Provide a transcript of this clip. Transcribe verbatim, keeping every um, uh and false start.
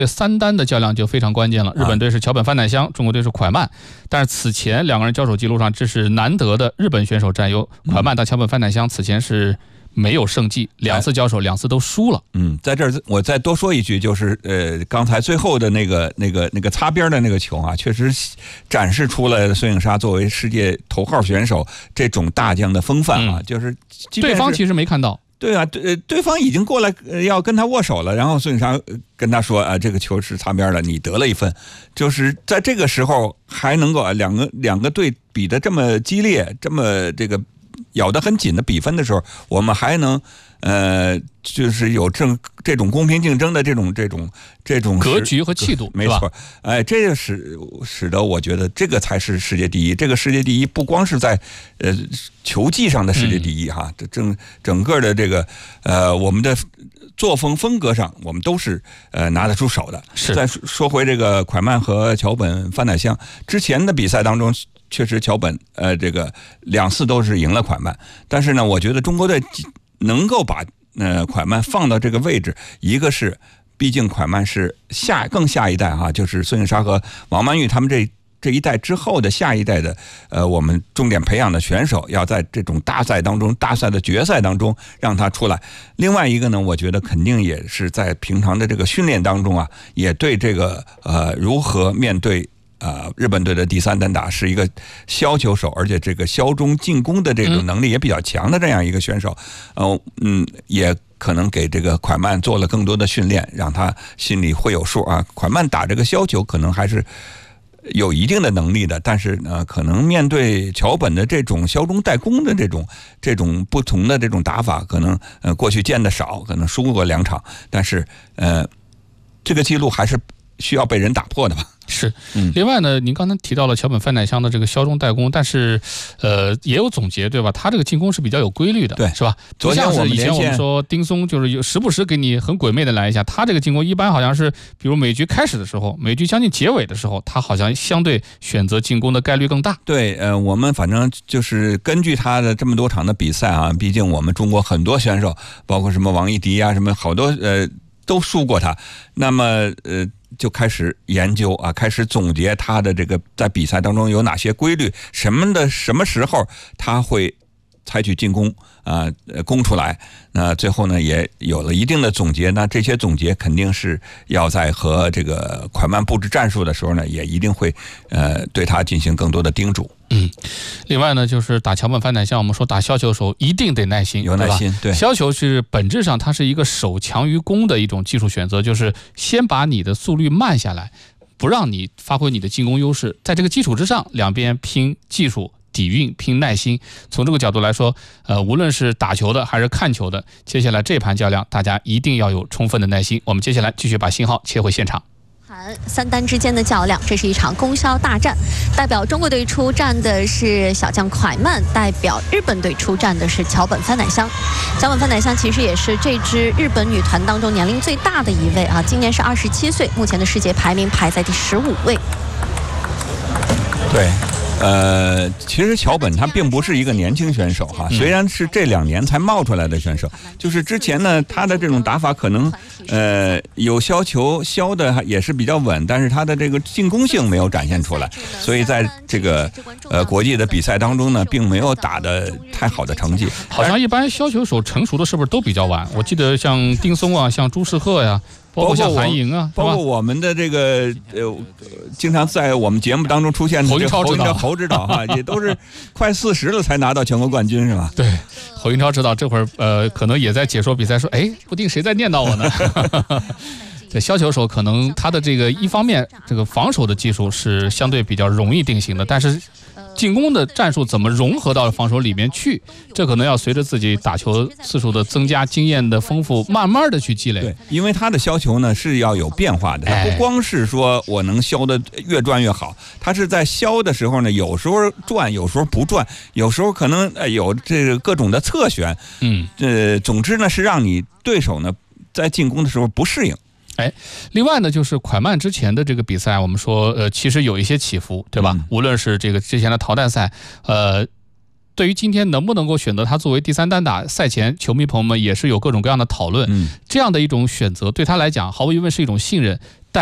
这三单的较量就非常关键了，日本队是桥本帆乃香，中国队是蒯曼。但是此前两个人交手记录上，这是难得的日本选手占优，蒯曼到桥本帆乃香此前是没有胜绩，两次交手两次都输了。 嗯，在这儿我再多说一句，就是呃，刚才最后的那个那个那个擦边的那个球啊，确实展示出了孙颖莎作为世界头号选手这种大将的风范啊，嗯、就是对方其实没看到。 对啊，对，对方已经过来要跟他握手了，然后孙颖莎跟他说啊，这个球是擦边了，你得了一分。就是在这个时候还能够两个两个队比得这么激烈，这么这个咬得很紧的比分的时候，我们还能呃，就是有这这种公平竞争的这种这种这种格局和气度， 没错。哎，这就使使得我觉得这个才是世界第一。这个世界第一不光是在呃球技上的世界第一哈，这、嗯、整整个的这个呃我们的作风风格上，我们都是呃拿得出手的。 是。 再说回这个蒯曼和桥本帆乃香之前的比赛当中，确实桥本呃这个两次都是赢了蒯曼，但是呢，我觉得中国队能够把呃蒯曼放到这个位置，一个是毕竟蒯曼是下更下一代哈，就是孙颖莎和王曼玉他们这这一代之后的下一代的呃我们重点培养的选手，要在这种大赛当中大赛的决赛当中让他出来。另外一个呢，我觉得肯定也是在平常的这个训练当中啊，也对这个呃如何面对呃，日本队的第三单打是一个削球手，而且这个削中进攻的这种能力也比较强的这样一个选手，呃，嗯，也可能给这个蒯曼做了更多的训练，让他心里会有数啊。蒯曼打这个削球可能还是有一定的能力的，但是呢，可能面对桥本的这种削中带攻的这种这种不同的这种打法，可能呃过去见得少，可能输过两场，但是呃，这个记录还是需要被人打破的吧。 是，另外呢，您刚才提到了桥本帆乃香的这个削中带攻，但是，呃，也有总结，对吧？他这个进攻是比较有规律的， 对， 是吧？ 昨天我们以前我们说丁松就是有时不时给你很鬼魅的来一下，他这个进攻一般好像是，比如每局开始的时候，每局将近结尾的时候，他好像相对选择进攻的概率更大。 对，呃，我们反正就是根据他的这么多场的比赛啊，毕竟我们中国很多选手，包括什么王艺迪啊，什么好多呃都输过他，那么呃。就开始研究啊，开始总结他的这个在比赛当中有哪些规律，什么的什么时候他会采取进攻啊、呃，攻出来。那最后呢，也有了一定的总结。那这些总结肯定是要在和这个蒯曼布置战术的时候呢，也一定会呃对他进行更多的叮嘱。 嗯，另外呢，就是打桥本帆乃香，我们说打削球的时候一定得耐心， 有耐心。对， 削球是本质上它是一个守强于攻的一种技术选择，就是先把你的速率慢下来，不让你发挥你的进攻优势，在这个基础之上，两边拼技术。底蕴拼耐心，从这个角度来说，呃，无论是打球的还是看球的，接下来这盘较量，大家一定要有充分的耐心。我们接下来继续把信号切回现场。 韩三单之间的较量，这是一场攻削大战。代表中国队出战的是小将蒯曼，代表日本队出战的是桥本帆乃香。桥本帆乃香其实也是这支日本女团当中年龄最大的一位啊，今年是二十七岁，目前的世界排名排在第十五位。 对。呃，其实桥本他并不是一个年轻选手哈，虽然是这两年才冒出来的选手，就是之前呢，他的这种打法可能呃有削球削的也是比较稳，但是他的这个进攻性没有展现出来，所以在这个呃国际的比赛当中呢，并没有打得太好的成绩。 好像一般削球手成熟的是不是都比较晚？我记得像丁松啊，像朱世赫呀。包括像韩莹啊， 包括我们的这个呃，经常在我们节目当中出现的侯英超指导， 侯指导哈，也都是快四十了才拿到全国冠军是吧？ 对，侯英超指导这会儿呃，可能也在解说比赛，说哎，不定谁在念叨我呢。这削球手可能他的这个一方面这个防守的技术是相对比较容易定型的，但是进攻的战术怎么融合到防守里面去，这可能要随着自己打球次数的增加、经验的丰富，慢慢的去积累。 对，因为他的削球呢是要有变化的，他不光是说我能削的越转越好，他是在削的时候呢，有时候转，有时候不转，有时候可能有这个各种的侧旋。 嗯， 呃，总之呢是让你对手呢在进攻的时候不适应。 哎，另外呢，就是蒯曼之前的这个比赛，我们说，呃，其实有一些起伏，对吧？嗯、无论是这个之前的淘汰赛，呃， 对于今天能不能够选择他作为第三单打，赛前球迷朋友们也是有各种各样的讨论。 嗯， 这样的一种选择对他来讲，毫无疑问是一种信任。